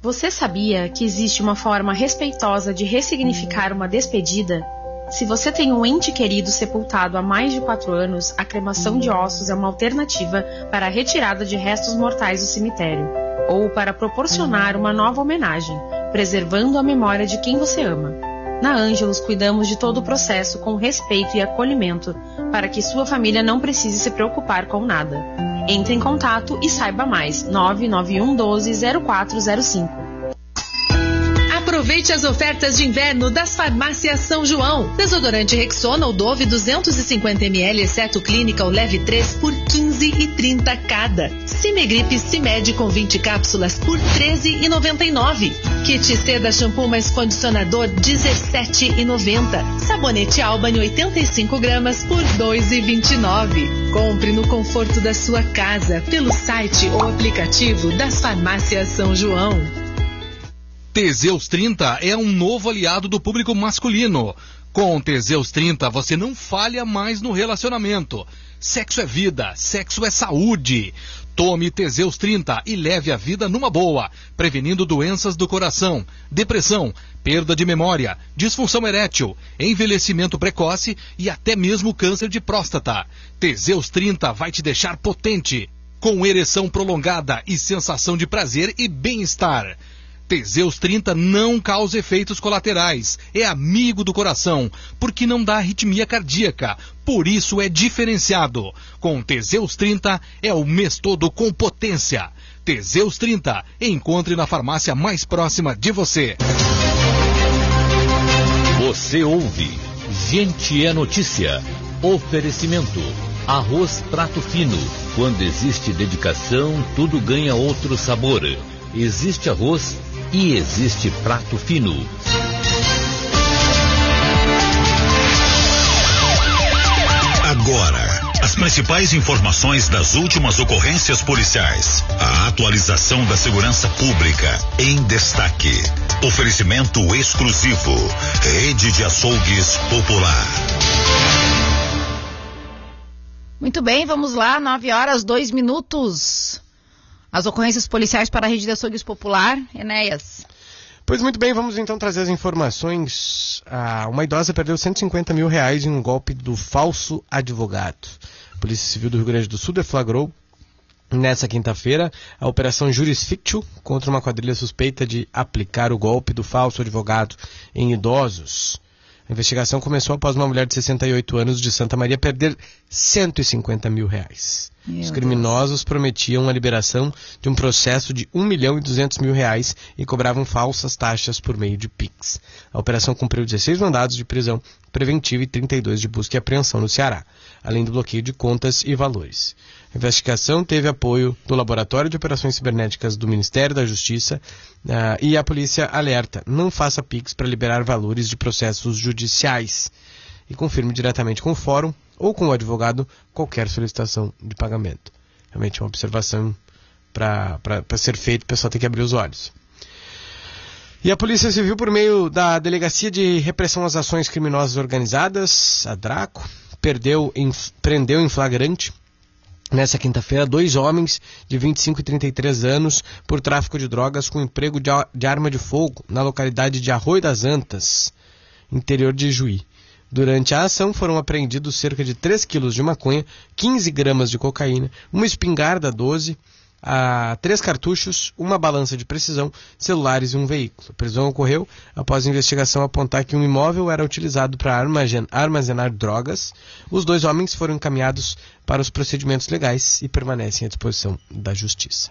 Você sabia que existe uma forma respeitosa de ressignificar uma despedida? Se você tem um ente querido sepultado há mais de 4 anos, a cremação de ossos é uma alternativa para a retirada de restos mortais do cemitério, ou para proporcionar uma nova homenagem, preservando a memória de quem você ama. Na Ângelos, cuidamos de todo o processo com respeito e acolhimento, para que sua família não precise se preocupar com nada. Entre em contato e saiba mais. 991 12 0405. Aproveite as ofertas de inverno das Farmácias São João. Desodorante Rexona ou Dove 250ml, exceto Clínica ou Leve 3 por R$ 15,30 cada. Cimegripe Cimed com 20 cápsulas por R$ 13,99. Kit Seda Shampoo mais Condicionador R$ 17,90. Sabonete Albany 85 gramas por R$ 2,29. Compre no conforto da sua casa pelo site ou aplicativo das Farmácias São João. Teseus 30 é um novo aliado do público masculino. Com Teseus 30 você não falha mais no relacionamento. Sexo é vida, sexo é saúde. Tome Teseus 30 e leve a vida numa boa, prevenindo doenças do coração, depressão, perda de memória, disfunção erétil, envelhecimento precoce e até mesmo câncer de próstata. Teseus 30 vai te deixar potente, com ereção prolongada e sensação de prazer e bem-estar. Teseus 30 não causa efeitos colaterais, é amigo do coração, porque não dá arritmia cardíaca, por isso é diferenciado. Com Teseus 30 é o mês todo com potência. Teseus 30, encontre na farmácia mais próxima de você. Você ouve Gente é Notícia. Oferecimento Arroz Prato Fino. Quando existe dedicação, tudo ganha outro sabor. Existe arroz e existe prato fino. Agora, as principais informações das últimas ocorrências policiais. A atualização da segurança pública em destaque. Oferecimento exclusivo. Rede de Açougues Popular. Muito bem, vamos lá, 9h02. As ocorrências policiais para a Rede de Açougues Popular. Enéas. Pois muito bem, vamos então trazer as informações. Uma idosa perdeu R$150 mil em um golpe do falso advogado. A Polícia Civil do Rio Grande do Sul deflagrou nessa quinta-feira a Operação Juris Fictio contra uma quadrilha suspeita de aplicar o golpe do falso advogado em idosos. A investigação começou após uma mulher de 68 anos de Santa Maria perder R$150 mil. Os criminosos prometiam a liberação de um processo de R$1.200.000 e cobravam falsas taxas por meio de Pix. A operação cumpriu 16 mandados de prisão preventiva e 32 de busca e apreensão no Ceará, além do bloqueio de contas e valores. A investigação teve apoio do Laboratório de Operações Cibernéticas do Ministério da Justiça e a polícia alerta: não faça Pix para liberar valores de processos judiciais e confirme diretamente com o fórum ou com o advogado qualquer solicitação de pagamento. Realmente é uma observação para ser feita, o pessoal tem que abrir os olhos. E a Polícia Civil, por meio da Delegacia de Repressão às Ações Criminosas Organizadas, a DRACO, prendeu em flagrante, nessa quinta-feira, 2 homens de 25 e 33 anos por tráfico de drogas com emprego de arma de fogo na localidade de Arroio das Antas, interior de Juí. Durante a ação foram apreendidos cerca de 3 quilos de maconha, 15 gramas de cocaína, uma espingarda 12, 3 cartuchos, uma balança de precisão, celulares e um veículo. A prisão ocorreu após a investigação apontar que um imóvel era utilizado para armazenar drogas. Os 2 homens foram encaminhados para os procedimentos legais e permanecem à disposição da Justiça.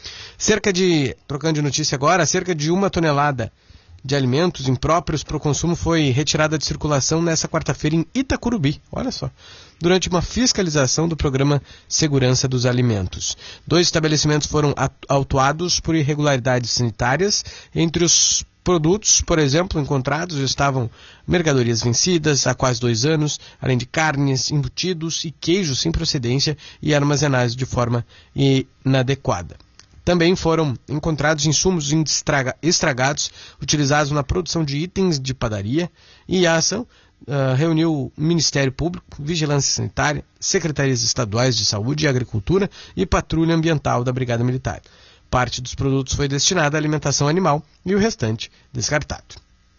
Trocando de notícia agora, cerca de 1 tonelada de alimentos impróprios para o consumo foi retirada de circulação nesta quarta-feira em Itacurubi, olha só, durante uma fiscalização do programa Segurança dos Alimentos. 2 estabelecimentos foram autuados por irregularidades sanitárias. Entre os produtos, por exemplo, encontrados estavam mercadorias vencidas há quase 2 anos, além de carnes, embutidos e queijos sem procedência e armazenados de forma inadequada. Também foram encontrados insumos estragados utilizados na produção de itens de padaria, e a ação reuniu o Ministério Público, Vigilância Sanitária, Secretarias Estaduais de Saúde e Agricultura e Patrulha Ambiental da Brigada Militar. Parte dos produtos foi destinada à alimentação animal e o restante descartado.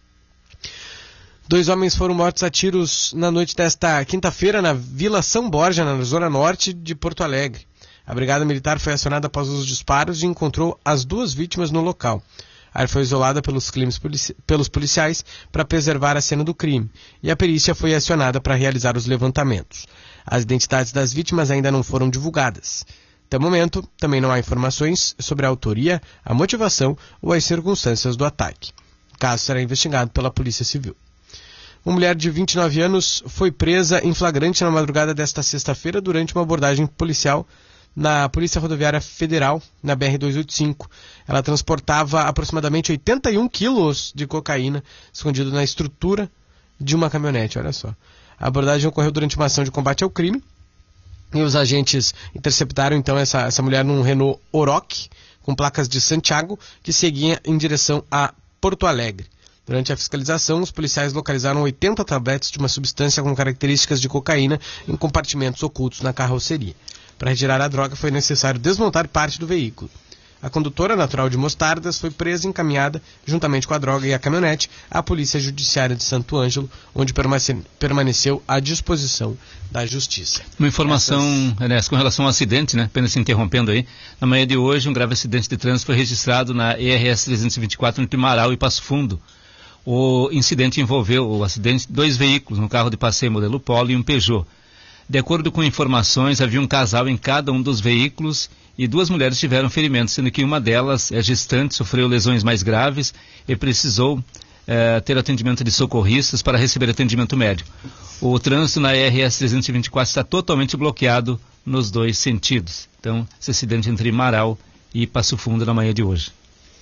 2 homens foram mortos a tiros na noite desta quinta-feira na Vila São Borja, na zona norte de Porto Alegre. A Brigada Militar foi acionada após os disparos e encontrou as 2 vítimas no local. A área foi isolada pelos policiais para preservar a cena do crime e a perícia foi acionada para realizar os levantamentos. As identidades das vítimas ainda não foram divulgadas. Até o momento, também não há informações sobre a autoria, a motivação ou as circunstâncias do ataque. O caso será investigado pela Polícia Civil. Uma mulher de 29 anos foi presa em flagrante na madrugada desta sexta-feira durante uma abordagem policial na Polícia Rodoviária Federal, na BR-285. Ela transportava aproximadamente 81 quilos de cocaína escondido na estrutura de uma caminhonete, olha só. A abordagem ocorreu durante uma ação de combate ao crime e os agentes interceptaram então essa mulher num Renault Oroch com placas de Santiago que seguia em direção a Porto Alegre. Durante a fiscalização, os policiais localizaram 80 tabletes de uma substância com características de cocaína em compartimentos ocultos na carroceria. Para retirar a droga foi necessário desmontar parte do veículo. A condutora, natural de Mostardas, foi presa e encaminhada, juntamente com a droga e a caminhonete, à Polícia Judiciária de Santo Ângelo, onde permaneceu à disposição da Justiça. Uma informação, Ernesto, com relação ao acidente, né? Apenas se interrompendo aí. Na manhã de hoje, um grave acidente de trânsito foi registrado na ERS 324 entre Marau e Passo Fundo. O incidente envolveu o acidente de 2 veículos, um carro de passeio modelo Polo e um Peugeot. De acordo com informações, havia um casal em cada um dos veículos e 2 mulheres tiveram ferimentos, sendo que uma delas é gestante, sofreu lesões mais graves e precisou ter atendimento de socorristas para receber atendimento médico. O trânsito na RS 324 está totalmente bloqueado nos 2 sentidos. Então, esse acidente entre Marau e Passo Fundo na manhã de hoje.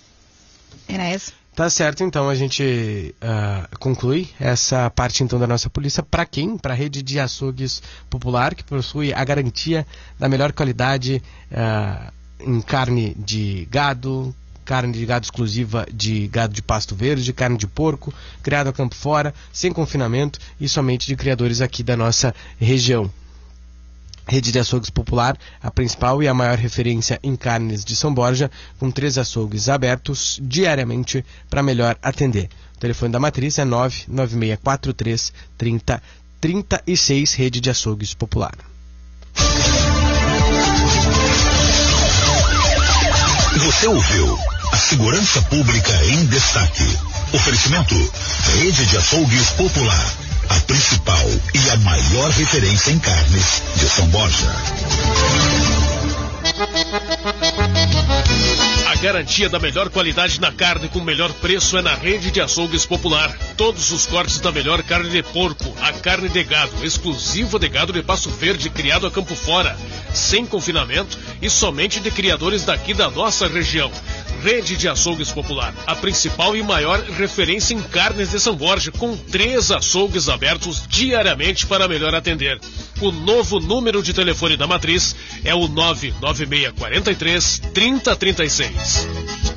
Era isso? Tá certo, então a gente conclui essa parte então da nossa polícia. Para quem? Para a rede de açougues popular, que possui a garantia da melhor qualidade em carne de gado exclusiva de gado de pasto verde, carne de porco, criado a campo fora, sem confinamento e somente de criadores aqui da nossa região. Rede de açougues popular, a principal e a maior referência em carnes de São Borja, com 3 açougues abertos diariamente para melhor atender. O telefone da matriz é 99643 3036, Rede de Açougues Popular. Você ouviu a segurança pública em destaque. Oferecimento Rede de Açougues Popular. A principal e a maior referência em carnes de São Borja. A garantia da melhor qualidade na carne com o melhor preço é na Rede de Açougues Popular. Todos os cortes da melhor carne de porco, a carne de gado, exclusiva de gado de Passo Verde, criado a campo fora, sem confinamento e somente de criadores daqui da nossa região. Rede de Açougues Popular, a principal e maior referência em carnes de São Borja, com 3 açougues abertos diariamente para melhor atender. O novo número de telefone da matriz é o 99643 3036.